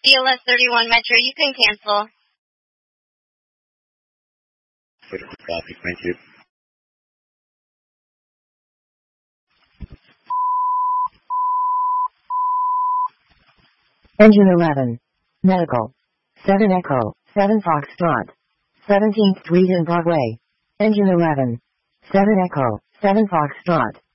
BLS 31 Metro, you can cancel. Copy, thank you. Engine 11. Medical. 7 Echo, 7 Foxtrot. 17th Street and Broadway. Engine 11. 7 Echo, 7 Foxtrot.